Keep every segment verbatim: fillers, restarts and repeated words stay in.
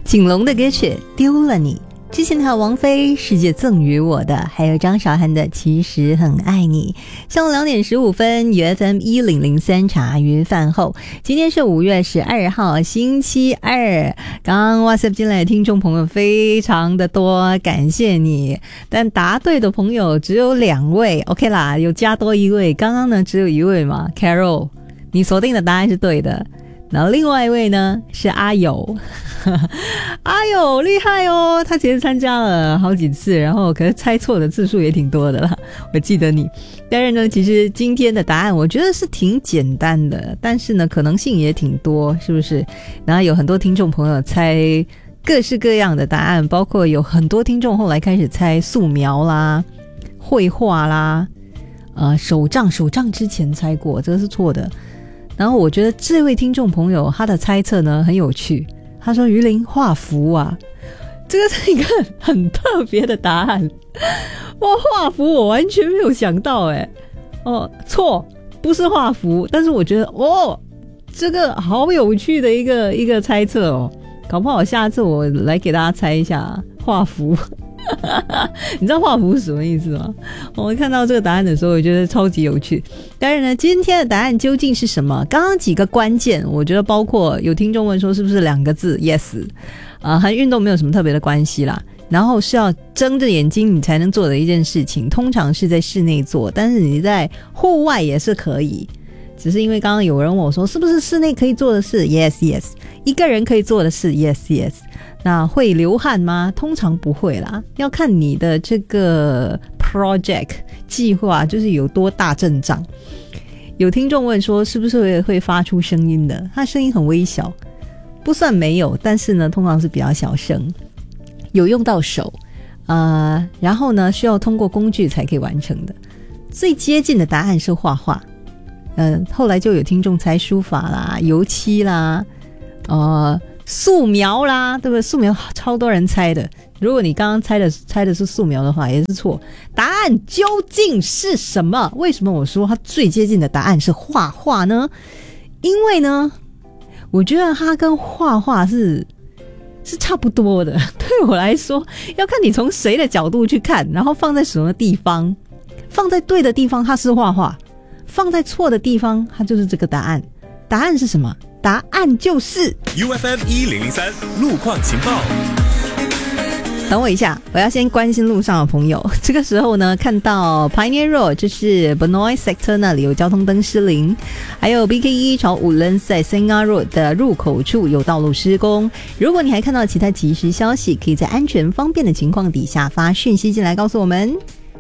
景龙的歌曲丢了你，之前还有王菲世界赠予我的，还有张韶涵的其实很爱你。上午两点十五分 U F M 一零零三茶余饭后，今天是五月十二号星期二。刚刚 WhatsApp 进来的听众朋友非常的多，感谢你，但答对的朋友只有两位 OK 啦，有加多一位，刚刚呢只有一位嘛 Carol， 你锁定的答案是对的。然后另外一位呢是阿友阿友厉害哦，他其实参加了好几次，然后可是猜错的次数也挺多的啦，我记得你。但是呢其实今天的答案我觉得是挺简单的，但是呢可能性也挺多，是不是？然后有很多听众朋友猜各式各样的答案，包括有很多听众后来开始猜素描啦、绘画啦、呃手账手账之前猜过，这个是错的。然后我觉得这位听众朋友他的猜测呢很有趣，他说鱼鳞画符啊，这个是一个很特别的答案。哇，画符我完全没有想到诶。哦，错，不是画符，但是我觉得哦，这个好有趣的一个一个猜测哦，搞不好下次我来给大家猜一下画符。你知道画符是什么意思吗？我看到这个答案的时候我觉得超级有趣。当然呢今天的答案究竟是什么，刚刚几个关键我觉得包括有听众问说是不是两个字 yes 啊、呃，和运动没有什么特别的关系啦，然后是要睁着眼睛你才能做的一件事情，通常是在室内做，但是你在户外也是可以，只是因为刚刚有人问我说是不是室内可以做的事 yes yes， 一个人可以做的事 yes yes。那会流汗吗？通常不会啦，要看你的这个 project 计划就是有多大阵仗。有听众问说是不是 会, 会发出声音的，它声音很微小，不算没有，但是呢通常是比较小声，有用到手呃，然后呢需要通过工具才可以完成的。最接近的答案是画画，呃，后来就有听众猜书法啦、油漆啦，呃素描啦，对不对？素描超多人猜的，如果你刚刚猜的猜的是素描的话也是错。答案究竟是什么？为什么我说它最接近的答案是画画呢？因为呢我觉得它跟画画是是差不多的，对我来说要看你从谁的角度去看，然后放在什么地方，放在对的地方它是画画，放在错的地方它就是这个答案。答案是什么？答案就是 U F M 一零零三路况情报。 等我一下，我要先关心路上的朋友。这个时候呢，看到 Pioneer Road 就是 Benoi Sector 那里有交通灯失灵，还有 B K 一 朝五轮在 Senga Road 的入口处有道路施工。如果你还看到其他即时消息，可以在安全方便的情况底下发讯息进来告诉我们。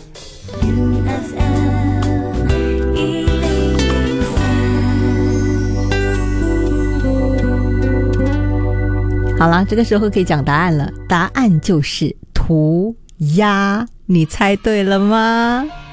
好了，这个时候可以讲答案了，答案就是涂鸦，你猜对了吗？